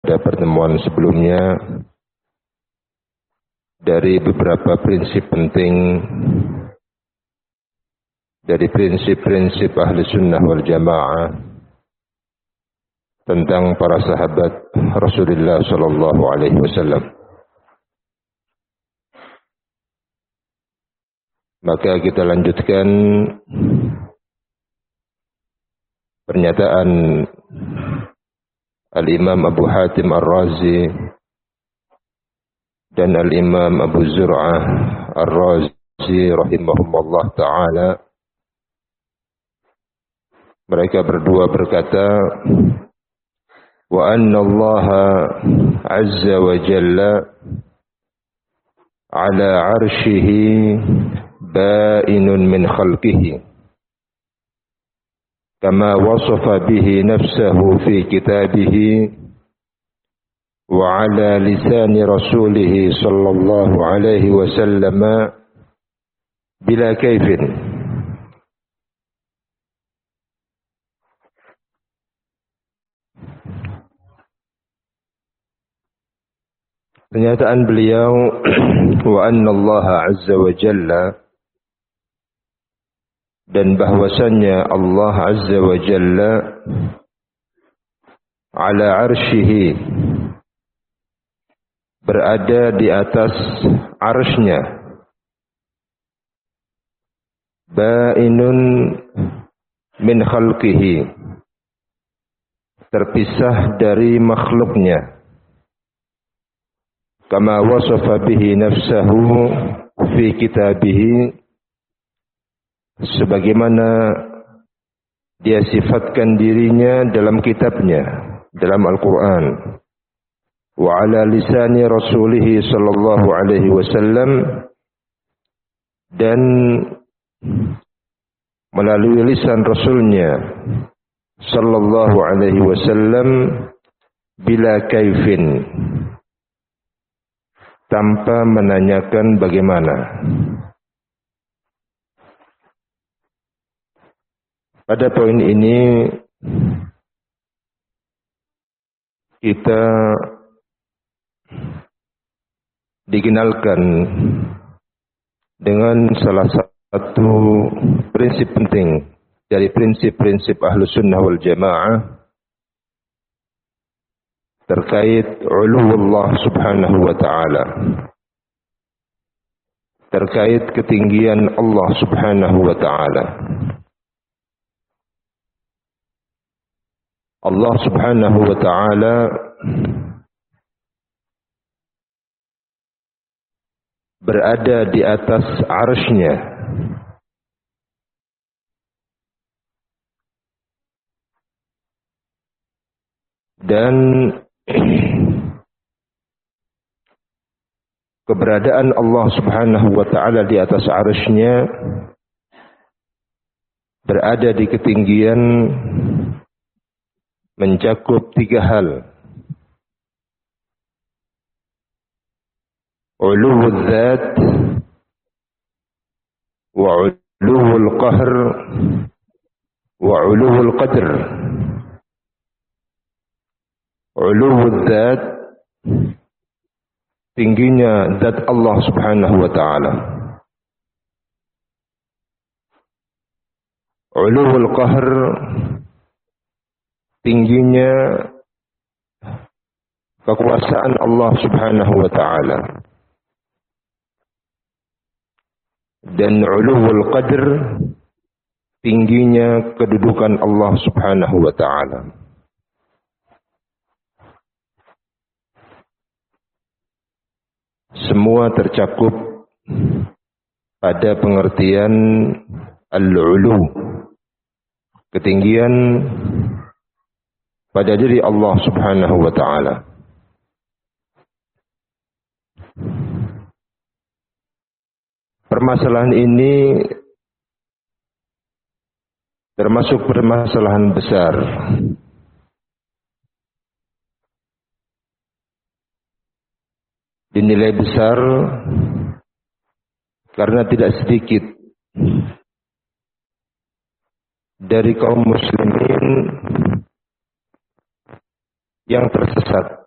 pada pertemuan sebelumnya dari beberapa prinsip penting dari prinsip-prinsip ahli sunnah wal jamaah tentang para sahabat Rasulullah sallallahu alaihi wasallam. Maka kita lanjutkan pernyataan Al-Imam Abu Hatim Ar-Razi dan Al-Imam Abu Zur'ah Ar-Razi rahimahumullah ta'ala. Mereka berdua berkata, wa anna Allah azza wa jalla ala arshihi ba'inun min khalqihi kama wasafa bihi nafsahu fi kitabihi wa ala lisani rasulih sallallahu alaihi wasallam bila kaifin. Pernyataan beliau, wa anna Allah azza wa jalla, dan bahwasannya Allah azza wa jalla ala arsyihi, berada di atas arsy-Nya, ba'inun min khalqihi, terpisah dari makhluknya, kama wasafa bihi nafsahu fi kitabihi, sebagaimana dia sifatkan dirinya dalam kitabnya, dalam Al-Quran. Wa ala lisani rasulih sallallahu alaihi wasallam, dan melalui lisan Rasulnya sallallahu alaihi wasallam bila kaifin, tanpa menanyakan bagaimana. Pada poin ini kita dikenalkan dengan salah satu prinsip penting dari prinsip-prinsip Ahlus Sunnah wal Jamaah terkait uluwullah subhanahu wa ta'ala, terkait ketinggian Allah subhanahu wa ta'ala. Allah subhanahu wa ta'ala berada di atas arsy-Nya, dan keberadaan Allah subhanahu wa ta'ala di atas arsy-Nya berada di ketinggian mencakup tiga hal: uluwul dzat, wa uluwul qahr, wa uluwul qadr. Uluwul dzat, tingginya zat Allah subhanahu wa ta'ala. Uluwul qahr, tingginya kekuasaan Allah subhanahu wa ta'ala. Dan uluwul qadr, tingginya kedudukan Allah subhanahu wa ta'ala. Semua tercakup pada pengertian al-ulu, ketinggian pada diri Allah subhanahu wa ta'ala. Permasalahan ini termasuk permasalahan besar. Dinilai besar karena tidak sedikit dari kaum muslimin yang tersesat